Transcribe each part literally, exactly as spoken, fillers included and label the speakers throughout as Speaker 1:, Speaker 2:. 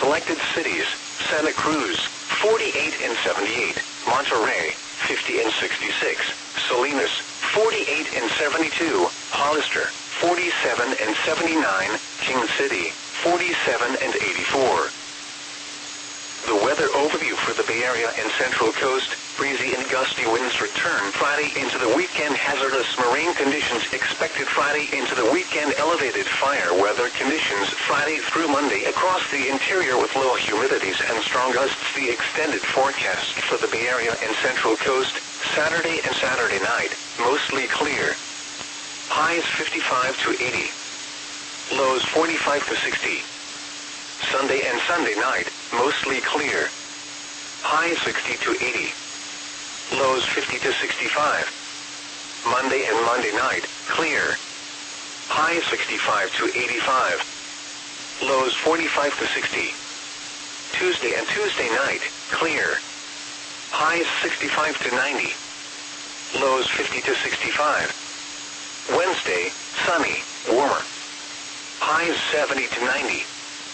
Speaker 1: selected cities: Santa Cruz, forty-eight and seventy-eight, Monterey, fifty and sixty-six, Salinas, forty-eight and seventy-two, Hollister, forty-seven and seventy-nine, King City, forty-seven and eighty-four. The weather overview for the Bay Area and Central Coast: breezy and gusty winds return Friday into the weekend. Hazardous marine conditions expected Friday into the weekend. Elevated fire weather conditions Friday through Monday across the interior with low humidities and strong gusts. The extended forecast for the Bay Area and Central Coast: Saturday and Saturday night, mostly clear. Highs fifty-five to eighty. Lows forty-five to sixty. Sunday and Sunday night, mostly clear. Highs sixty to eighty. Lows fifty to sixty-five. Monday and Monday night, clear. Highs sixty-five to eighty-five. Lows forty-five to sixty. Tuesday and Tuesday night, clear. Highs sixty-five to ninety. Lows fifty to sixty-five. Wednesday, sunny, warmer. Highs seventy to ninety.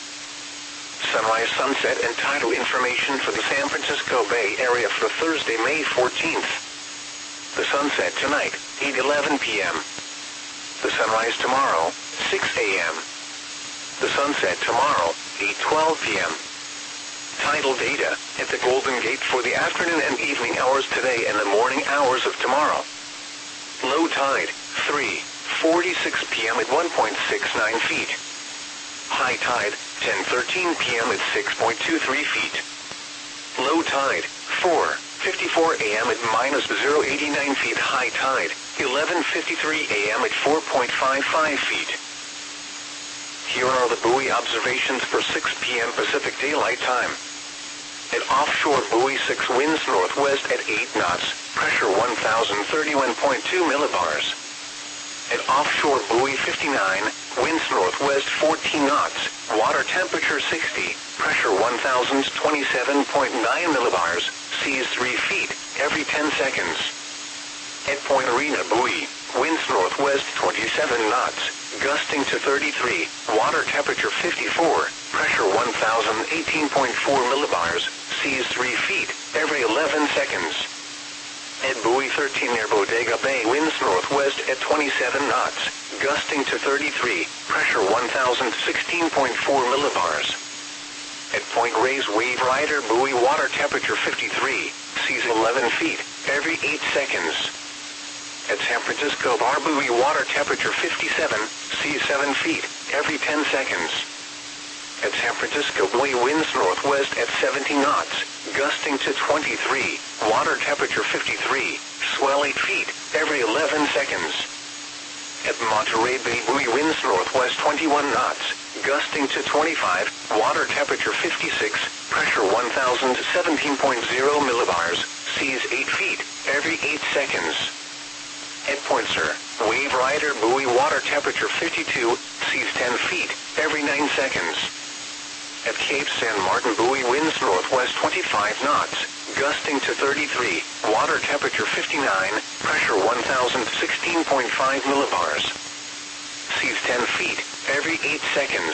Speaker 1: Sunrise, sunset, and tidal information for the San Francisco Bay Area for Thursday, May fourteenth. The sunset tonight, eight eleven p m The sunrise tomorrow, six a m The sunset tomorrow, eight twelve p m Tidal data at the Golden Gate for the afternoon and evening hours today and the morning hours of tomorrow. Low tide, three forty-six p m at one point six nine feet. High tide, ten thirteen p m at six point two three feet. Low tide, four fifty-four a m at minus zero point eight nine feet. High tide, eleven fifty-three a m at four point five five feet. Here are the buoy observations for six p m Pacific Daylight Time. At offshore buoy six, winds northwest at eight knots, pressure one thousand thirty-one point two millibars. At offshore buoy fifty-nine, winds northwest fourteen knots, water temperature sixty, pressure one thousand twenty-seven point nine millibars, seas three feet, every ten seconds. At Point Arena buoy, winds northwest twenty-seven knots, gusting to thirty-three, water temperature fifty-four, pressure one thousand eighteen point four millibars, seas three feet, every eleven seconds. At buoy thirteen near Bodega Bay, winds northwest at twenty-seven knots, gusting to thirty-three, pressure one thousand sixteen point four millibars. At Point Reyes Wave Rider buoy, water temperature fifty-three, seas eleven feet, every eight seconds. At San Francisco Bar buoy, water temperature fifty-seven, seas seven feet, every ten seconds. At San Francisco buoy, winds northwest at seventy knots, gusting to twenty-three, water temperature fifty-three, swell eight feet, every eleven seconds. At Monterey Bay buoy, winds northwest twenty-one knots, gusting to twenty-five, water temperature fifty-six, pressure one thousand seventeen point zero millibars, seas eight feet, every eight seconds. At Point Sur, Wave Rider buoy, water temperature fifty-two, seas ten feet, every nine seconds. At Cape San Martin buoy, winds northwest twenty-five knots, gusting to thirty-three, water temperature fifty-nine, pressure one thousand sixteen point five millibars. Seas ten feet, every eight seconds.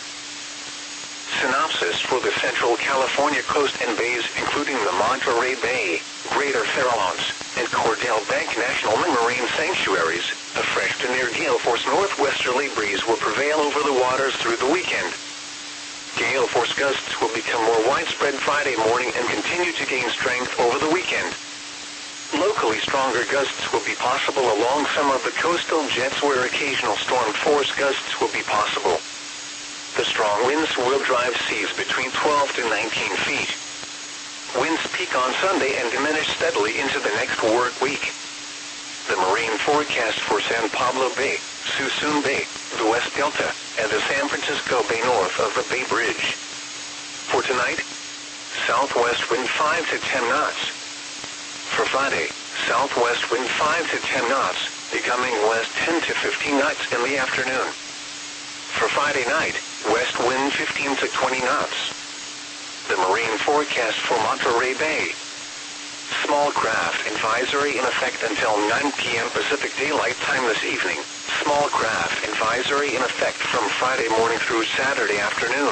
Speaker 1: Synopsis for the Central California coast and bays, including the Monterey Bay, Greater Farallones, and Cordell Bank National Marine Sanctuaries. A fresh to near gale force northwesterly breeze will prevail over the waters through the weekend. Gale force gusts will become more widespread Friday morning and continue to gain strength over the weekend. Locally stronger gusts will be possible along some of the coastal jets where occasional storm force gusts will be possible. The strong winds will drive seas between twelve to nineteen feet. Winds peak on Sunday and diminish steadily into the next work week. The marine forecast for San Pablo Bay, Suisun Bay, the West Delta, and the San Francisco Bay north of the Bay Bridge. For tonight, southwest wind five to ten knots. For Friday, southwest wind five to ten knots, becoming west ten to fifteen knots in the afternoon. For Friday night, west wind fifteen to twenty knots. The marine forecast for Monterey Bay. Small craft advisory in effect until nine p m Pacific Daylight Time this evening. Small craft advisory in effect from Friday morning through Saturday afternoon.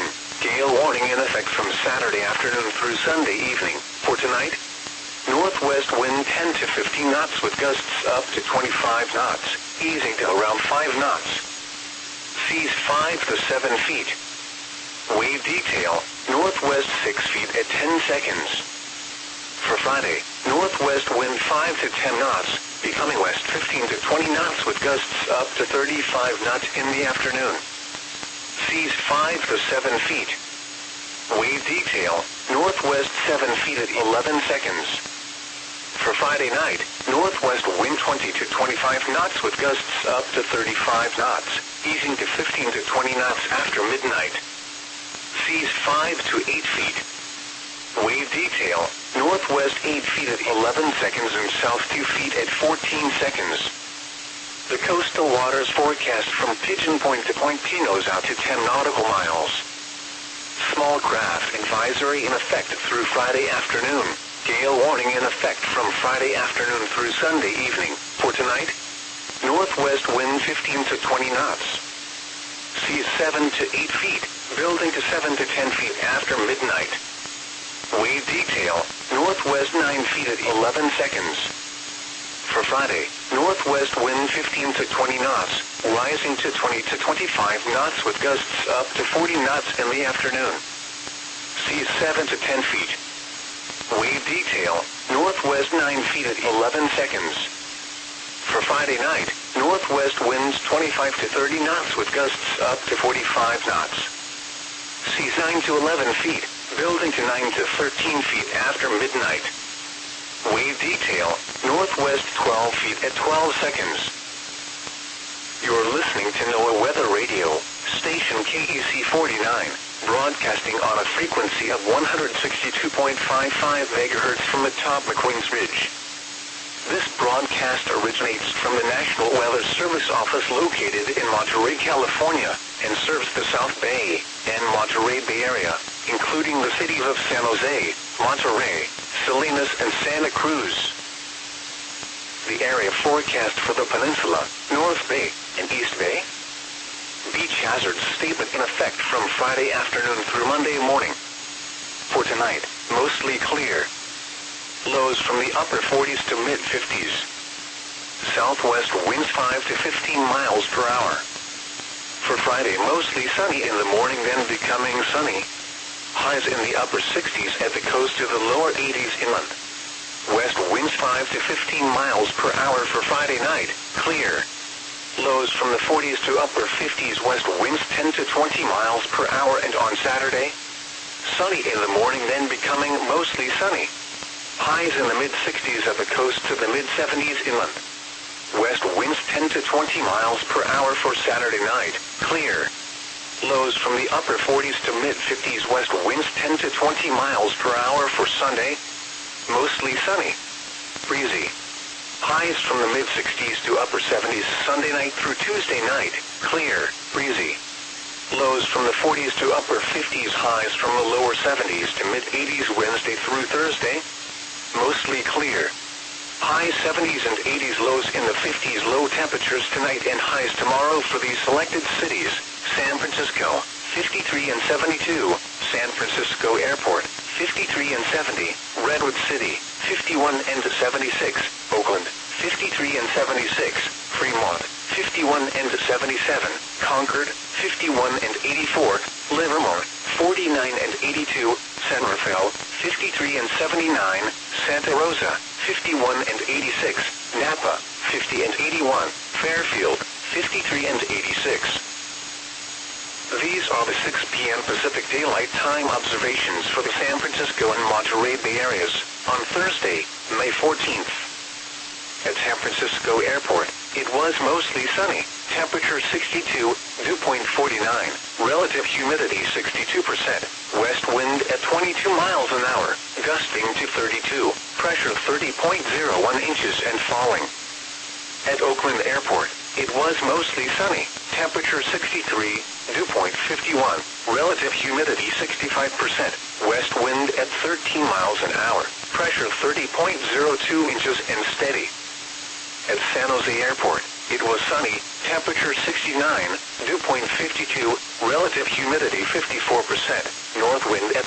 Speaker 1: Gale warning in effect from Saturday afternoon through Sunday evening. For tonight, northwest wind ten to fifteen knots with gusts up to twenty-five knots, easing to around five knots. Seas five to seven feet. Wave detail, northwest six feet at ten seconds. For Friday, northwest wind five to ten knots, becoming west fifteen to twenty knots with gusts up to thirty-five knots in the afternoon. Seas five to seven feet. Wave detail, northwest seven feet at eleven seconds. For Friday night, northwest wind twenty to twenty-five knots with gusts up to thirty-five knots, easing to fifteen to twenty knots after midnight. Seas five to eight feet. Wave detail, northwest eight feet at eleven seconds and south two feet at fourteen seconds. The coastal waters forecast from Pigeon Point to Point Pinos out to ten nautical miles. Small craft advisory in effect through Friday afternoon. Gale warning in effect from Friday afternoon through Sunday evening. For tonight, northwest wind fifteen to twenty knots. Seas seven to eight feet, building to seven to ten feet after midnight. Wave detail, northwest nine feet at eleven seconds. For Friday, northwest wind fifteen to twenty knots, rising to twenty to twenty-five knots with gusts up to forty knots in the afternoon. Seas seven to ten feet. Wave detail, northwest nine feet at eleven seconds. For Friday night, northwest winds twenty-five to thirty knots with gusts up to forty-five knots. Seas nine to eleven feet, building to nine to thirteen feet after midnight. Wave detail, northwest twelve feet at twelve seconds. You're listening to NOAA Weather Radio, station K E C forty-nine, broadcasting on a frequency of one hundred sixty-two point five five megahertz from atop McQueen's Ridge. This broadcast originates from the National Weather Service office located in Monterey, California, and serves the South Bay and Monterey Bay Area, including the cities of San Jose, Monterey, Salinas, and Santa Cruz. The area forecast for the peninsula, North Bay, and East Bay. Beach hazard statement in effect from Friday afternoon through Monday morning. For tonight, mostly clear. Lows from the upper forties to mid fifties. Southwest winds five to fifteen miles per hour. For Friday, mostly sunny in the morning, then becoming sunny. Highs in the upper sixties at the coast to the lower eighties inland. West winds five to fifteen miles per hour for Friday night, clear. Lows from the forties to upper fifties, west winds ten to twenty miles per hour, and on Saturday, sunny in the morning, then becoming mostly sunny. Highs in the mid sixties at the coast to the mid seventies inland. West winds ten to twenty miles per hour for Saturday night, clear. Lows from the upper forties to mid fifties, west winds ten to twenty miles per hour for Sunday, mostly sunny. Breezy. Highs from the mid sixties to upper seventies Sunday night through Tuesday night, clear, breezy. Lows from the forties to upper fifties, highs from the lower seventies to mid eighties Wednesday through Thursday, mostly clear. High seventies and eighties, lows in the fifties, low temperatures tonight and highs tomorrow for these selected cities: San Francisco, fifty-three and seventy-two, San Francisco Airport, fifty-three and seventy, Redwood City, fifty-one and seventy-six, Oakland, fifty-three and seventy-six, Fremont, fifty-one and seventy-seven, Concord, fifty-one and eighty-four, Livermore, forty-nine and eighty-two, San Rafael, fifty-three and seventy-nine, Santa Rosa, fifty-one and eighty-six, Napa, fifty and eighty-one, Fairfield, fifty-three and eighty-six. These are the six p.m. Pacific Daylight Time observations for the San Francisco and Monterey Bay areas on Thursday, May fourteenth. At San Francisco Airport, it was mostly sunny, temperature sixty-two, dew point forty-nine, relative humidity sixty-two percent, west wind at twenty-two miles an hour, gusting to thirty-two, pressure thirty point zero one inches and falling. At Oakland Airport, it was mostly sunny, temperature sixty-three, dew point fifty-one, relative humidity sixty-five percent, west wind at thirteen miles an hour, pressure thirty point zero two inches and steady. At San Jose Airport, It was sunny, temperature sixty-nine, dew point fifty-two, relative humidity fifty-four percent, north wind at